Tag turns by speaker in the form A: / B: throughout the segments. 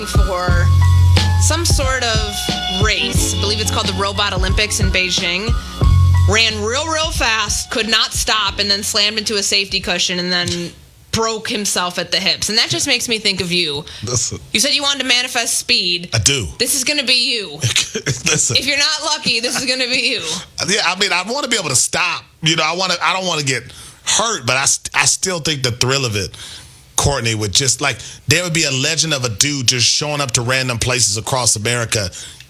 A: for some sort of race. I believe it's called the Robot Olympics in Beijing. Ran real fast, could not stop, and then slammed into a safety cushion and then broke himself at the hips. And that just makes me think of you.
B: Listen,
A: You said you wanted to manifest speed.
B: I do.
A: This is going to be you.
B: Listen.
A: If you're not lucky, this is going to be you.
B: Yeah, I mean, I want to be able to stop. I don't want to get hurt, but I still think the thrill of it, Courtney, would just like, there would be a legend of a dude just showing up to random places across America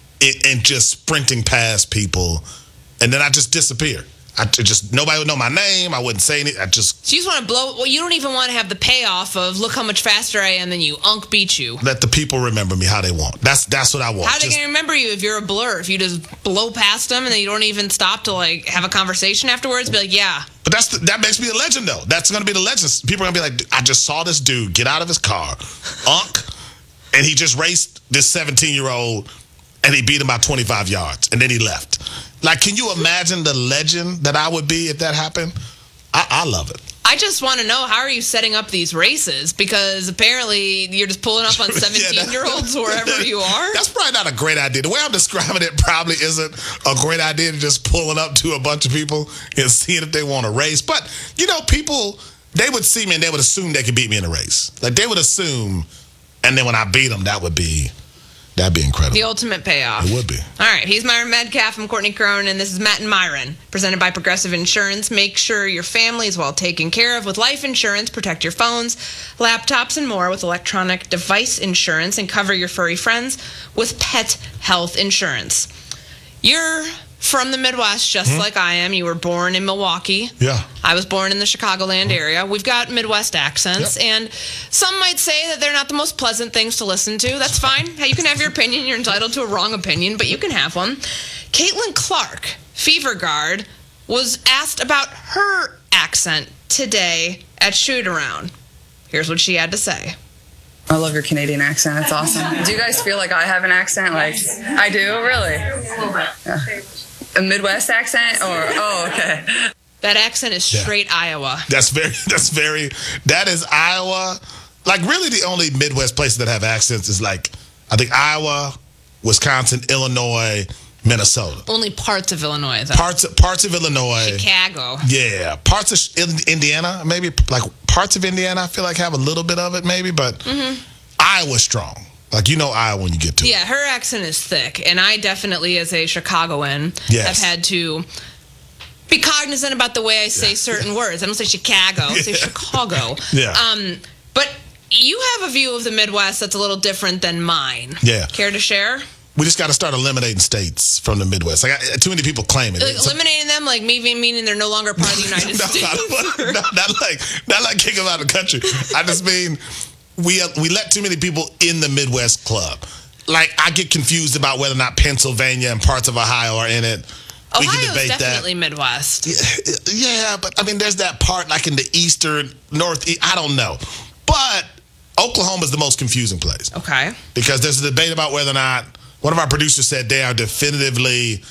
B: and just sprinting past people, and then I just disappear. Nobody would know my name. I wouldn't say anything.
A: So you just want to blow. Well, you don't even want to have the payoff of look how much faster I am than you. Unk beat you.
B: Let the people remember me how they want. That's what I want.
A: How are they going to remember you if you're a blur? If you just blow past them and then you don't even stop to like have a conversation afterwards? Be like, yeah.
B: But that makes me a legend, though. That's going to be the legend. People are going to be like, I just saw this dude get out of his car, Unk, and he just raced this 17-year-old, and he beat him by 25 yards, and then he left. Like, can you imagine the legend that I would be if that happened? I love it.
A: I just want to know, how are you setting up these races? Because apparently you're just pulling up on 17-year-olds wherever you are. That's
B: probably not a great idea. The way I'm describing it probably isn't a great idea, to just pulling up to a bunch of people and seeing if they want to race. But, people, they would see me and they would assume they could beat me in a race. Like, they would assume, and then when I beat them, that'd be incredible.
A: The ultimate payoff.
B: It would be.
A: All right. He's Myron Medcalf. I'm Courtney Crone, and this is Matt and Myron, presented by Progressive Insurance. Make sure your family is well taken care of with life insurance. Protect your phones, laptops, and more with electronic device insurance, and cover your furry friends with pet health insurance. You're from the Midwest, just like I am. You were born in Milwaukee.
B: Yeah.
A: I was born in the Chicagoland area. We've got Midwest accents, and some might say that they're not the most pleasant things to listen to. That's fine. Hey, you can have your opinion. You're entitled to a wrong opinion, but you can have one. Caitlin Clark, Fever Guard, was asked about her accent today at Shoot-Around. Here's what she had to say.
C: I love your Canadian accent. It's awesome. Do you guys feel like I have an accent? Like, I do? Really? Yeah. A Midwest accent? Okay.
A: That accent is straight Iowa.
B: That is Iowa. Like, really the only Midwest places that have accents is like, I think Iowa, Wisconsin, Illinois, Minnesota.
A: Only parts of Illinois, though.
B: Parts of Illinois.
A: Chicago.
B: Yeah. Parts of Indiana, maybe. Like, parts of Indiana, I feel like have a little bit of it, maybe. But Iowa's strong. Like, Iowa when you get to it.
A: Yeah, her accent is thick. And I definitely, as a Chicagoan, have had to be cognizant about the way I say certain words. I don't say Chicago. I say Chicago.
B: Yeah.
A: But you have a view of the Midwest that's a little different than mine.
B: Yeah.
A: Care to share?
B: We just got to start eliminating states from the Midwest. Like, too many people claim it.
A: Like, eliminating them, like meaning they're no longer part of the United States?
B: Not like kick them out of the country. I just mean we let too many people in the Midwest club. Like, I get confused about whether or not Pennsylvania and parts of Ohio are in it. We can
A: Ohio's
B: debate
A: definitely Midwest.
B: Yeah, but I mean, there's that part like in the eastern, northeast. I don't know. But Oklahoma is the most confusing place.
A: Okay.
B: Because there's a debate about whether or not, one of our producers said they are definitively